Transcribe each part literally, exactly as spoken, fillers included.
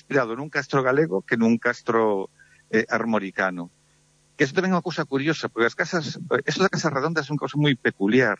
inspirado nun castro galego que nun castro eh, armoricano. Que eso tamén é unha cousa curiosa, porque as casas, eso das casas redondas é unha cousa moi peculiar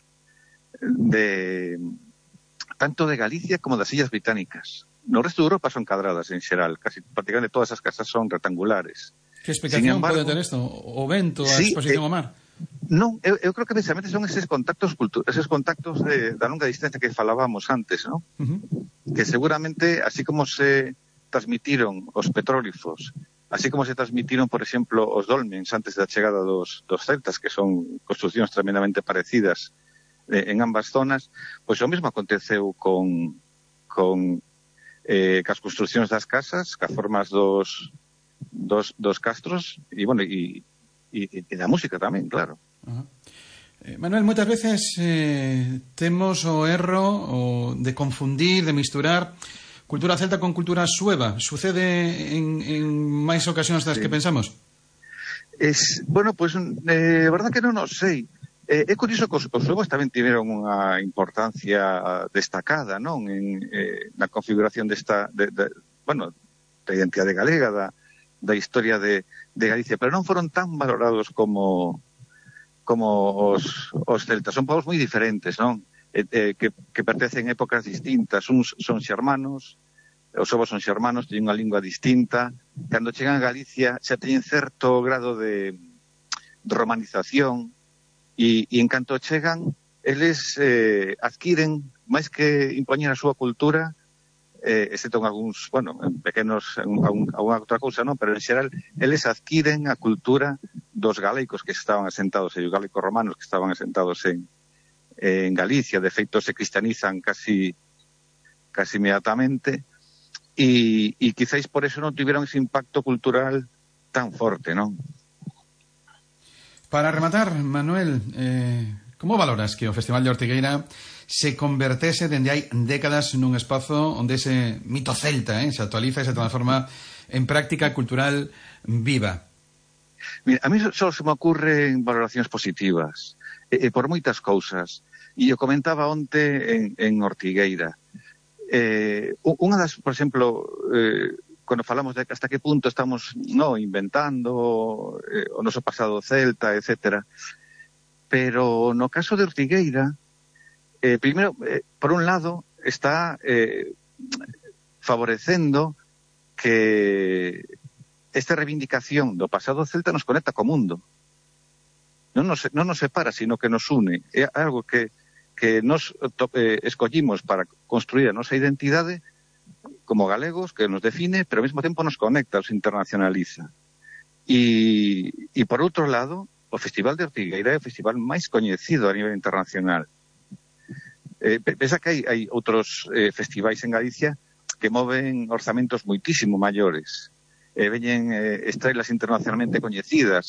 de tanto de Galicia como das Illas Británicas. No resto de Europa son cadradas en xeral, casi prácticamente todas as casas son rectangulares. Que explicación embargo, pode ter isto? O vento, a sí, exposición eh, ao mar? Non, eu, eu creo que precisamente son eses contactos cultu eses contactos de, da longa distancia que falábamos antes, ¿no? Uh-huh. Que seguramente, así como se transmitiron os petróglifos, así como se transmitiron, por exemplo, os dolmens antes da chegada dos, dos celtas, que son construccións tremendamente parecidas eh, en ambas zonas, pois o mesmo aconteceu con, con eh, cas construccións das casas, cas formas dos, dos, dos castros, e, bueno, e, e, e da música tamén, claro. Uh-huh. eh, Manuel, moitas veces eh, temos o erro o de confundir, de misturar cultura celta con cultura sueva. Sucede en, en máis ocasións das sí. que pensamos? Es, bueno, pues, eh, verdad que non o sei. Eh, é curioso que os, os suevos tamén tiveron unha importancia destacada, non? En, eh, na configuración desta, de, de, bueno, da identidade galega, da, da historia de, de Galicia, pero non foron tan valorados como, como os, os celtas. Son povos moi diferentes, non? Eh, eh, que, que pertencen a épocas distintas. Uns son xermanos, os ovos son xermanos, teñen unha lingua distinta. Cando chegan a Galicia xa teñen certo grado de, de romanización e, e en canto chegan, eles eh, adquiren, máis que impoñer a súa cultura, eh, excepto en algúns, bueno, en pequenos, en alguna outra cousa, non? Pero en xeral, eles adquiren a cultura dos galecos que estaban asentados, e os galecos romanos que estaban asentados en en Galicia. De feito se cristianizan casi casi inmediatamente e, e quizáis por eso non tiveron ese impacto cultural tan forte, non? Para rematar, Manuel, eh, como valoras que o Festival de Ortigueira se convertese dende hai décadas nun espazo onde ese mito celta eh, se actualiza e se transforma en práctica cultural viva? Mira, a mí só se me ocurren valoracións positivas, e, e por moitas cousas. E eu comentaba onte en, en Ortigueira. Eh, unha das, por exemplo, eh, cando falamos de hasta que punto estamos no inventando eh, o noso pasado celta, etcétera. Pero no caso de Ortigueira, eh, primeiro, eh, por un lado, está eh, favorecendo que esta reivindicación do pasado celta nos conecta co mundo. Non nos, non nos separa, sino que nos une. É algo que, que nos eh, escollimos para construir a nosa identidade como galegos, que nos define, pero ao mesmo tempo nos conecta, nos internacionaliza. E, e por outro lado, o Festival de Ortigueira é o festival máis coñecido a nivel internacional. Eh, pensa que hai, hai outros eh, festivais en Galicia que moven orzamentos moitísimo maiores. Eh, veñen eh, estrelas internacionalmente coñecidas,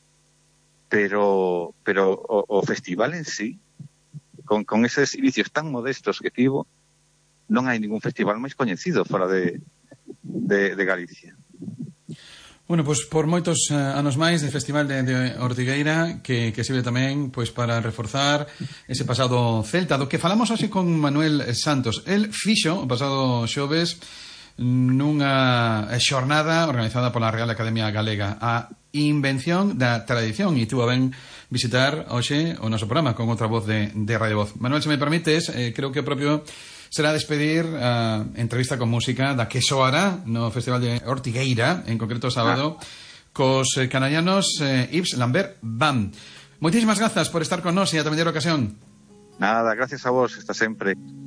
pero pero o, o festival en sí, con, con eses inicios tan modestos que tivo, non hai ningún festival máis coñecido fora de, de, de Galicia. Bueno, pois pues por moitos uh, anos máis de Festival de, de Ortigueira que, que sirve tamén pois pues, para reforzar ese pasado celta do que falamos hoxe con Manuel Santos. El fixo o pasado xoves nunha xornada organizada pola Real Academia Galega a invención da tradición e tuvo ben visitar hoxe o noso programa con outra voz de, de Radio Voz. Manuel, se me permites, eh, creo que o propio será despedir a entrevista con música da que soará no Festival de Ortigueira, en concreto sábado, ah. cos eh, canadianos eh, Yves Lambert Band. Moitísimas grazas por estar con nós e a tamén ocasión. Nada, gracias a vos, está sempre.